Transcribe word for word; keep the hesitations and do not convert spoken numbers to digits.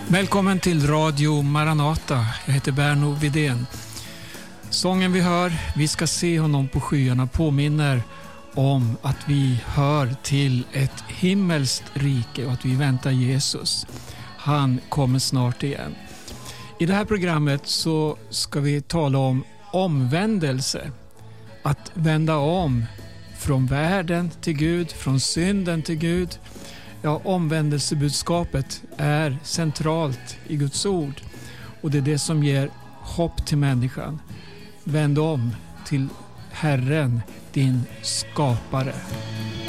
Välkommen till Radio Maranata. Jag heter Berno Widén. Sången vi hör, vi ska se honom på skyarna, påminner om att vi hör till ett himmelskt rike och att vi väntar Jesus. Han kommer snart igen. I det här programmet så ska vi tala om omvändelse. Att vända om från världen till Gud, från synden till Gud. Ja, omvändelsebudskapet är centralt i Guds ord. Och det är det som ger hopp till människan. Vänd om till Herren, din skapare.